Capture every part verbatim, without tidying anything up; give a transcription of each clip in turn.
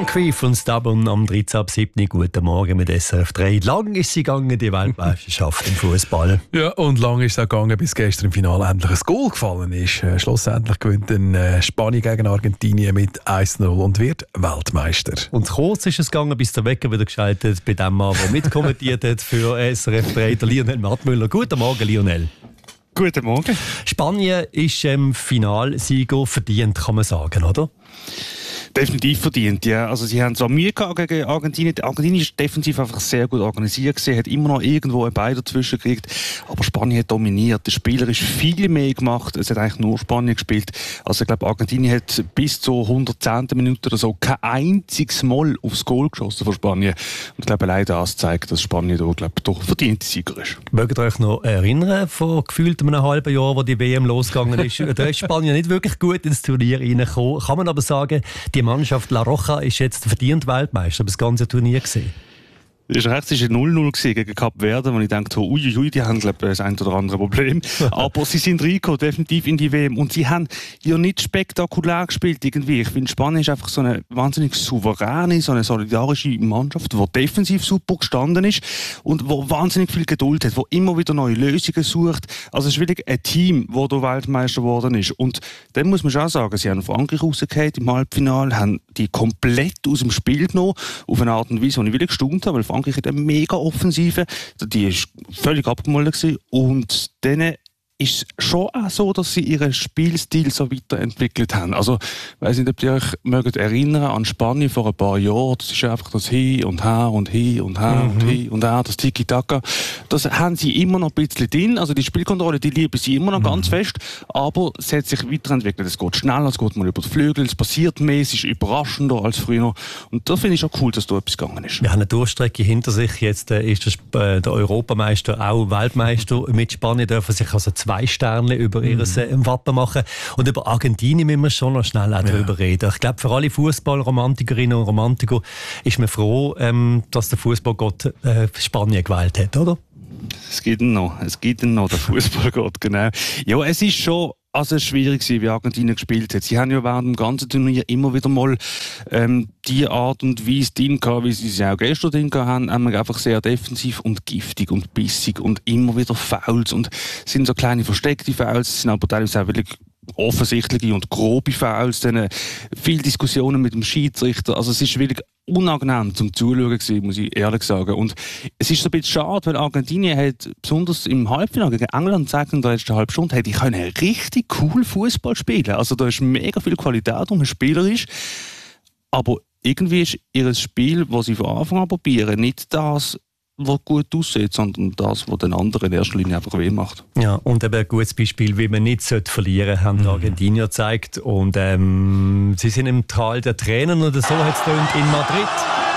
Moncrief und Stubborn am dreizehn ab sieben. Guten Morgen mit S R F drei. Lang ist sie gegangen, die Weltmeisterschaft im Fußball. Ja, und lang ist es auch gegangen, bis gestern im Finale endlich ein Goal gefallen ist. Äh, schlussendlich gewinnt dann äh, Spanien gegen Argentinien mit eins null und wird Weltmeister. Und kurz ist es gegangen, bis der Wecker wieder geschaltet bei dem Mann, der mitkommentiert hat für S R F drei, der Lionel Mattmüller. Guten Morgen, Lionel. Guten Morgen. Spanien ist im ähm, Finalsieger verdient, kann man sagen, oder? Definitiv verdient, ja. Also sie haben zwar Mühe gehabt gegen Argentinien. Argentinien ist defensiv einfach sehr gut organisiert gewesen, hat immer noch irgendwo ein Bein dazwischen gekriegt. Aber Spanien hat dominiert. Der Spieler ist viel mehr gemacht. Es hat eigentlich nur Spanien gespielt. Also ich glaube, Argentinien hat bis zur hundertzehnten Minute oder so kein einziges Mal aufs Goal geschossen von Spanien. Und ich glaube, allein das zeigt, dass Spanien da, glaube ich, doch verdient Sieger ist. Mögt ihr euch noch erinnern, vor gefühlt einem halben Jahr, wo die W M losgegangen ist? Da ist Spanien nicht wirklich gut ins Turnier reingekommen. Kann man aber sagen, die Mannschaft La Roja ist jetzt verdient Weltmeister über das ganze Turnier gesehen. Es war recht, es war null null gegen Kap Verde, wo ich dachte, ui, ui, die haben, glaube ich, das ein oder andere Problem. Aber sie sind reingekommen, definitiv in die W M. Und sie haben ja nicht spektakulär gespielt irgendwie. Ich finde, Spanien ist einfach so eine wahnsinnig souveräne, so eine solidarische Mannschaft, die defensiv super gestanden ist und die wahnsinnig viel Geduld hat, die immer wieder neue Lösungen sucht. Also es ist wirklich ein Team, das da Weltmeister geworden ist. Und dann muss man schon sagen, sie haben Frankreich rausgefallen im Halbfinale, haben die komplett aus dem Spiel genommen, auf eine Art und Weise, die ich wirklich gestaunt habe, weil Frankreich hat eine mega Offensive, die war völlig abgemolden und dann ist es schon auch so, dass sie ihren Spielstil so weiterentwickelt haben. Also, ich weiss nicht, ob ihr euch mögt erinnern an Spanien vor ein paar Jahren. Das ist einfach das Hin und Her und Hin und Her mhm. und Hin und Her, das Tiki-Taka. Das haben sie immer noch ein bisschen drin. Also die Spielkontrolle, die lieben sie immer noch mhm. ganz fest. Aber es hat sich weiterentwickelt. Es geht schneller, es geht mal über die Flügel, es passiert mehr, es ist überraschender als früher. Und da finde ich schon cool, dass da etwas gegangen ist. Wir haben eine Durchstrecke hinter sich. Jetzt äh, ist der, äh, der Europameister auch Weltmeister. Mit Spanien dürfen sich also zwei Sterne über mhm. ihr äh, Wappen machen. Und über Argentinien müssen wir schon noch schnell auch darüber ja. reden. Ich glaube, für alle Fußballromantikerinnen und Romantiker ist man froh, ähm, dass der Fußballgott äh, Spanien gewählt hat, oder? Es gibt ihn noch. Es gibt ihn noch, der Fußballgott, genau. Ja, es ist schon also schwierig gewesen, wie Argentinien gespielt hat. Sie haben ja während dem ganzen Turnier immer wieder mal ähm, die Art und Weise drin gehabt, wie sie es auch gestern drin haben, haben wir einfach sehr defensiv und giftig und bissig und immer wieder Fouls und es sind so kleine versteckte Fouls, es sind aber teilweise auch wirklich offensichtliche und grobe Fouls, dann viele Diskussionen mit dem Schiedsrichter, also es ist wirklich unangenehm zum Zuschauen gewesen, muss ich ehrlich sagen. Und es ist so ein bisschen schade, weil Argentinien hat besonders im Halbfinale gegen England gezeigt in der letzten halben Stunde, hey, die können richtig cool Fußball spielen. Also da ist mega viel Qualität und spielerisch, aber irgendwie ist ihr Spiel, das sie von Anfang an probieren, nicht das, was gut aussieht, sondern das, was den anderen in erster Linie einfach weh macht. Ja, und eben ein gutes Beispiel, wie man nicht verlieren sollte, haben die mhm. Argentinier gezeigt. Und ähm, sie sind im Tal der Tränen oder so hat es in Madrid.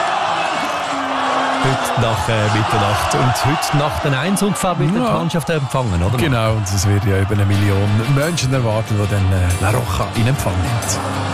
Heute nach äh, Mitternacht. Und heute nach den eins ungefähr wird ja. die Mannschaft empfangen, oder? Genau, und es wird ja über eine Million Menschen erwarten, die dann äh, La Roja in Empfang nimmt.